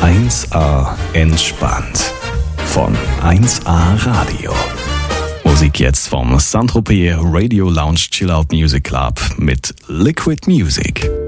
1A entspannt von 1A Radio. Musik jetzt vom Saint-Tropez Radio Lounge Chill Out Music Club mit Liquid Music.